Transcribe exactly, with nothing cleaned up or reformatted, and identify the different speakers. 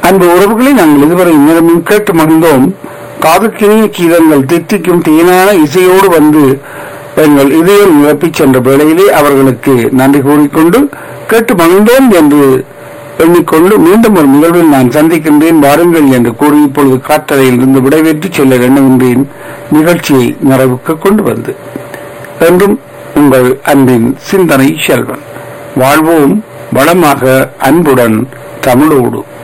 Speaker 1: அன்பு உறவுகளை நாங்கள் இதுவரை நேரமும் கேட்டு மகிழ்ந்தோம். காதுக்கினிய கீதங்கள் தித்திக்கும் தேனான இசையோடு வந்து எங்கள் இதயம் நிரப்பிச் சென்ற வேளையிலே அவர்களுக்கு நன்றி கூறிக்கொண்டு கேட்டு மகிழ்ந்தோம் என்று எண்ணிக்கொண்டு மீண்டும் ஒரு நிகழ்வில் நான் சந்திக்கின்றேன், வாருங்கள் என்று கூறி இப்பொழுது காற்றறையில் இருந்து விடைபெற்று செல்ல எண்ணுகின்றேன். நிகழ்ச்சியை நிறைவுக்கு கொண்டு வந்து என்றும் உங்கள் அன்பின் சிந்தனை செல்வன். வாழ்வோம் வளமாக அன்புடன் தமிழோடு.